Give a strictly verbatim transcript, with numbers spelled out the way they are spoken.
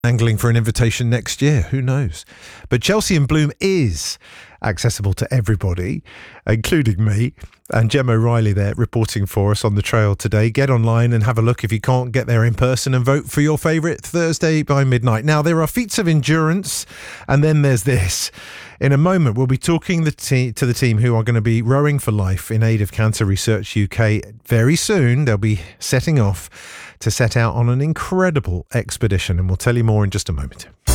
angling for an invitation next year. Who knows? But Chelsea in Bloom is accessible to everybody, including me and Gemma O'Reilly there reporting for us on the trail today. Get online and have a look if you can't get there in person and vote for your favourite Thursday by midnight. Now, there are feats of endurance and then there's this. In a moment, we'll be talking the te- to the team who are going to be rowing for life in aid of Cancer Research U K. Very soon, they'll be setting off to set out on an incredible expedition, and we'll tell you more in just a moment.